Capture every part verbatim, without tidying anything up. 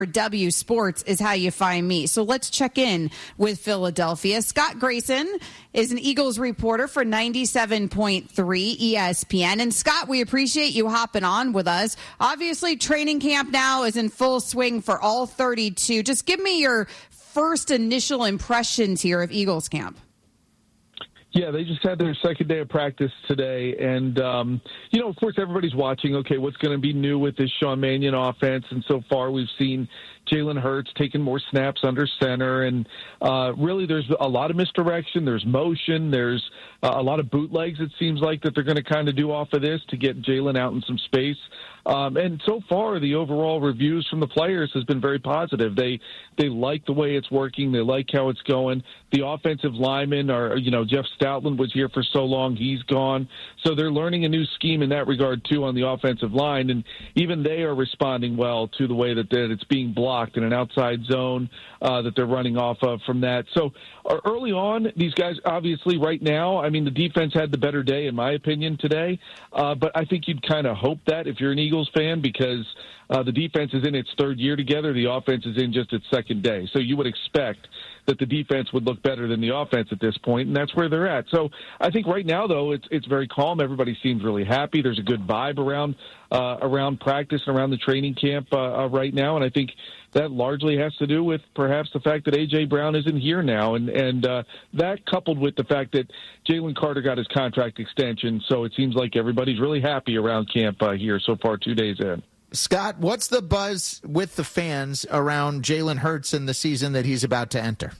W Sports is how you find me. So let's check in with Philadelphia. Scott Grayson is an Eagles reporter for ninety-seven point three E S P N. And Scott, we appreciate you hopping on with us. Obviously, training camp now is in full swing for all thirty-two. Just give me your first initial impressions here of Eagles camp. Yeah, they just had their second day of practice today. And, um, you know, of course, everybody's watching, okay, what's going to be new with this Sean Mannion offense? And so far we've seen Jalen Hurts taking more snaps under center. And uh, really there's a lot of misdirection. There's motion. There's uh, a lot of bootlegs, it seems like, that they're going to kind of do off of this to get Jalen out in some space. Um, and so far, the overall reviews from the players has been very positive. They they like the way it's working. They like how it's going. The offensive linemen are, you know, Jeff Stoutland was here for so long. He's gone. So they're learning a new scheme in that regard, too, on the offensive line. And even they are responding well to the way that, that it's being blocked in an outside zone uh, that they're running off of from that. So uh, early on, these guys, obviously, right now, I mean, the defense had the better day, in my opinion, today. Uh, but I think you'd kind of hope that if you're an Eagles fan, because uh, the defense is in its third year together. The offense is in just its second day. So you would expect that the defense would look better than the offense at this point, and that's where they're at. So I think right now, though, it's it's very calm. Everybody seems really happy. There's a good vibe around uh, around practice and around the training camp uh, uh, right now, and I think that largely has to do with perhaps the fact that A J. Brown isn't here now, and and uh, that coupled with the fact that Jalen Carter got his contract extension, so it seems like everybody's really happy around camp uh, here so far, two days in. Scott, what's the buzz with the fans around Jalen Hurts in the season that he's about to enter?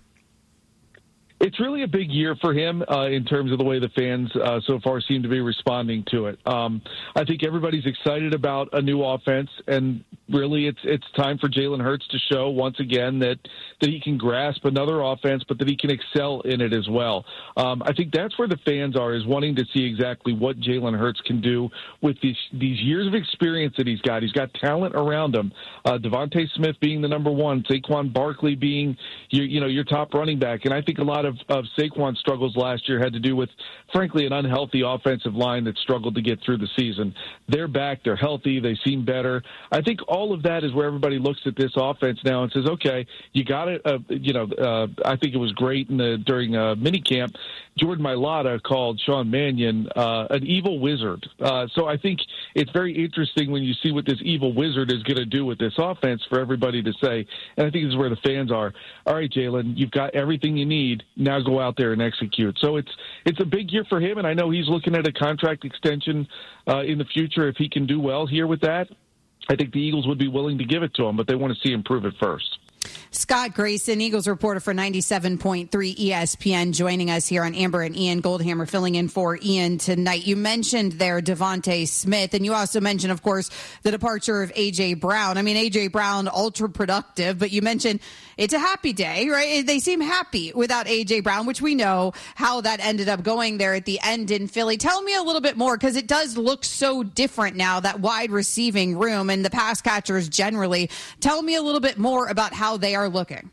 It's really a big year for him uh, in terms of the way the fans uh, so far seem to be responding to it. Um, I think everybody's excited about a new offense, and really it's it's time for Jalen Hurts to show once again that, that he can grasp another offense, but that he can excel in it as well. Um, I think that's where the fans are, is wanting to see exactly what Jalen Hurts can do with these, these years of experience that he's got. He's got talent around him. Uh, Devontae Smith being the number one, Saquon Barkley being your, you know, your top running back, and I think a lot of Of, of Saquon's struggles last year had to do with, frankly, an unhealthy offensive line that struggled to get through the season. They're back. They're healthy. They seem better. I think all of that is where everybody looks at this offense now and says, okay, you got it. Uh, you know, uh, I think it was great in the, during uh, minicamp. Jordan Mailata called Sean Mannion uh, an evil wizard. Uh, so I think it's very interesting when you see what this evil wizard is going to do with this offense for everybody to say. And I think this is where the fans are. All right, Jalen, you've got everything you need. Now go out there and execute. So it's it's a big year for him, and I know he's looking at a contract extension uh, in the future. If he can do well here with that, I think the Eagles would be willing to give it to him, but they want to see him prove it first. Scott Grayson, Eagles reporter for ninety-seven point three E S P N, joining us here on Amber and Ian Goldhammer, filling in for Ian tonight. You mentioned there Devontae Smith, and you also mentioned, of course, the departure of A J. Brown. I mean, A J. Brown, ultra productive, but you mentioned it's a happy day, right? They seem happy without A J. Brown, which we know how that ended up going there at the end in Philly. Tell me a little bit more, because it does look so different now, that wide receiving room and the pass catchers generally. Tell me a little bit more about how they are looking.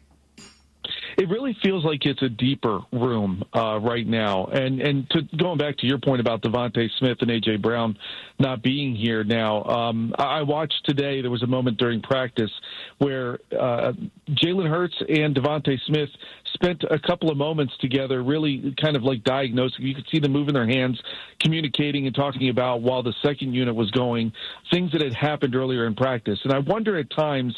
It really feels like it's a deeper room uh, right now. And and to, going back to your point about Devontae Smith and A J. Brown not being here now, um, I watched today, there was a moment during practice where uh, Jalen Hurts and Devontae Smith spent a couple of moments together really kind of like diagnosing. You could see them moving their hands, communicating and talking about, while the second unit was going, things that had happened earlier in practice. And I wonder at times,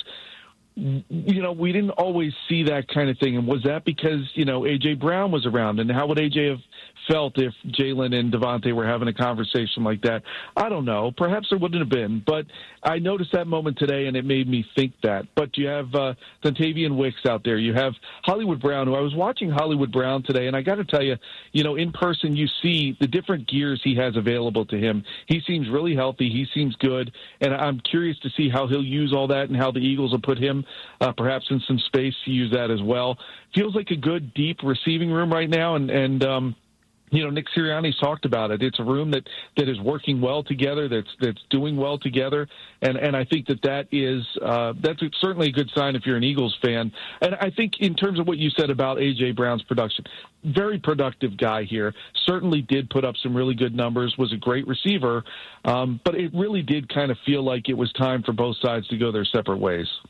you know, we didn't always see that kind of thing. And was that because, you know, A J. Brown was around? And how would A J have felt if Jalen and Devontae were having a conversation like that? I don't know. Perhaps there wouldn't have been. But I noticed that moment today, and it made me think that. But you have uh, Dontavian Wicks out there. You have Hollywood Brown, who I was watching Hollywood Brown today, and I got to tell you, you know, in person you see the different gears he has available to him. He seems really healthy. He seems good. And I'm curious to see how he'll use all that and how the Eagles will put him uh, perhaps in some space to use that as well. Feels like a good, deep receiving room right now, and, and um, you know, Nick Sirianni's talked about it. It's a room that, that is working well together, that's that's doing well together, and, and I think that that is uh, that's certainly a good sign if you're an Eagles fan. And I think in terms of what you said about A J. Brown's production, very productive guy here. Certainly did put up some really good numbers, was a great receiver, um, but it really did kind of feel like it was time for both sides to go their separate ways.